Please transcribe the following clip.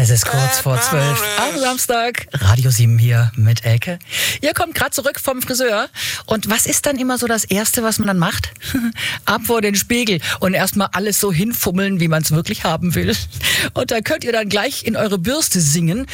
Es ist kurz vor 12 am Samstag. Radio 7 hier mit Elke. Ihr kommt gerade zurück vom Friseur. Und was ist dann immer so das Erste, was man dann macht? Ab vor den Spiegel und erstmal alles so hinfummeln, wie man es wirklich haben will. Und da könnt ihr dann gleich in eure Bürste singen.